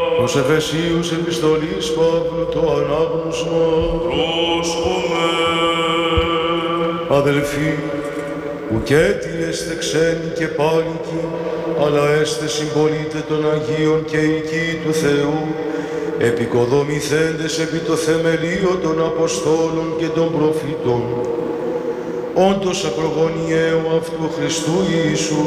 Προς Εφεσίους επιστολής Παύλου το ανάγνωσμα. Πρόσχομαι. Αδελφοί, ουκέτι έστε ξένοι και πάλικοι, αλλά έστε συμπολίτε των Αγίων και οικοί του Θεού, επικοδομηθέντες επί το θεμελίο των Αποστόλων και των προφήτων, όντως ακρογωνιαίου αυτού Χριστού Ιησού,